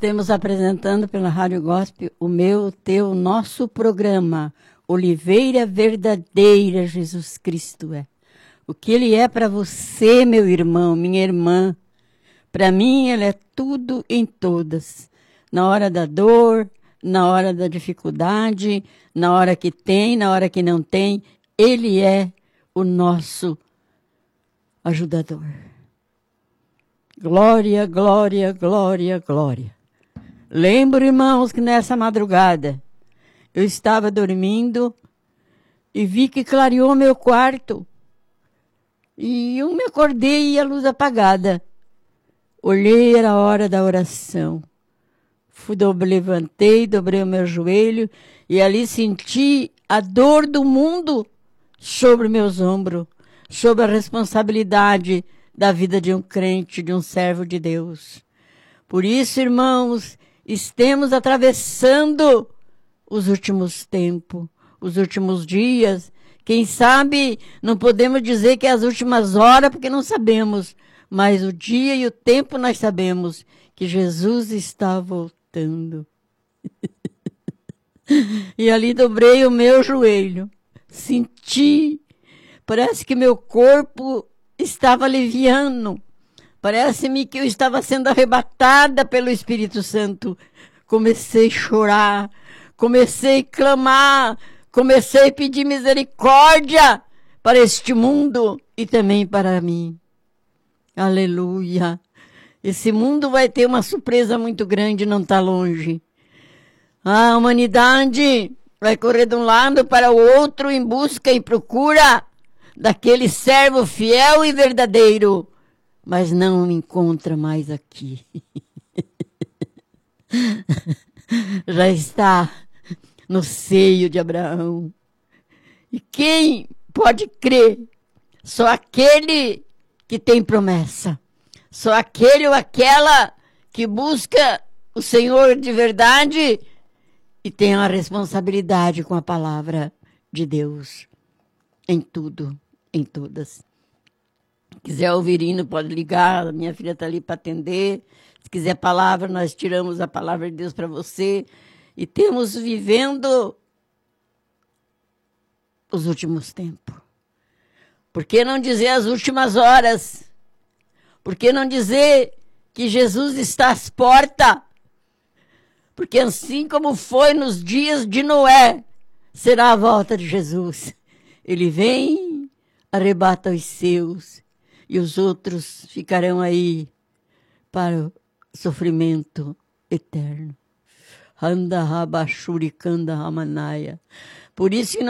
Estamos apresentando pela Rádio Gospel o meu, o teu, nosso programa, Oliveira Verdadeira Jesus Cristo é. O que Ele é para você, meu irmão, minha irmã. Para mim, Ele é tudo em todas. Na hora da dor, na hora da dificuldade, na hora que tem, na hora que não tem, Ele é o nosso ajudador. Glória, glória, glória, glória. Lembro, irmãos, que nessa madrugada eu estava dormindo e vi que clareou meu quarto. E eu me acordei e a luz apagada. Olhei, era a hora da oração. Levantei, dobrei o meu joelho e ali senti a dor do mundo sobre meus ombros, sobre a responsabilidade da vida de um crente, de um servo de Deus. Por isso, irmãos, estamos atravessando os últimos tempos, os últimos dias. Quem sabe, não podemos dizer que é as últimas horas, porque não sabemos. Mas o dia e o tempo nós sabemos que Jesus está voltando. E ali dobrei o meu joelho. Senti, parece que meu corpo estava aliviando. Parece-me que eu estava sendo arrebatada pelo Espírito Santo. Comecei a chorar, comecei a clamar, comecei a pedir misericórdia para este mundo e também para mim. Aleluia! Esse mundo vai ter uma surpresa muito grande, não está longe. A humanidade vai correr de um lado para o outro em busca e procura daquele servo fiel e verdadeiro, mas não me encontra mais aqui. Já está no seio de Abraão. E quem pode crer? Só aquele que tem promessa. Só aquele ou aquela que busca o Senhor de verdade e tem a responsabilidade com a palavra de Deus. Em tudo, em todas. Se quiser ouvir hino, pode ligar. A minha filha está ali para atender. Se quiser palavra, nós tiramos a palavra de Deus para você. E temos vivendo os últimos tempos. Por que não dizer as últimas horas? Por que não dizer que Jesus está às portas? Porque assim como foi nos dias de Noé, será a volta de Jesus. Ele vem, arrebata os seus, e os outros ficarão aí para o sofrimento eterno. Handa Rabashurikanda Ramanaya. Por isso que